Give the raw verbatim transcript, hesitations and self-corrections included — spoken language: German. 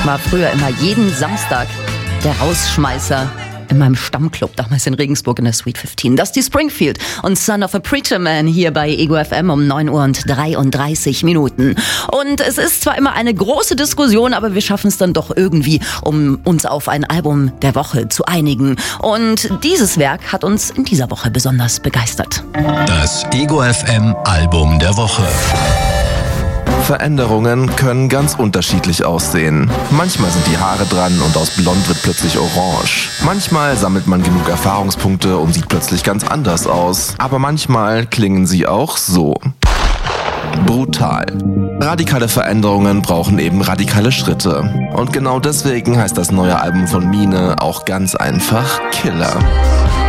War früher immer jeden Samstag der Rausschmeißer in meinem Stammclub, damals in Regensburg in der Sweet fünfzehn. Dusty Springfield und Son of a Preacher Man hier bei Ego F M um neun Uhr und dreiunddreißig Minuten. Und es ist zwar immer eine große Diskussion, aber wir schaffen es dann doch irgendwie, um uns auf ein Album der Woche zu einigen. Und dieses Werk hat uns in dieser Woche besonders begeistert. Das Ego F M Album der Woche. Veränderungen können ganz unterschiedlich aussehen. Manchmal sind die Haare dran und aus blond wird plötzlich orange. Manchmal sammelt man genug Erfahrungspunkte und sieht plötzlich ganz anders aus. Aber manchmal klingen sie auch so. Brutal. Radikale Veränderungen brauchen eben radikale Schritte. Und genau deswegen heißt das neue Album von Mine auch ganz einfach Killer.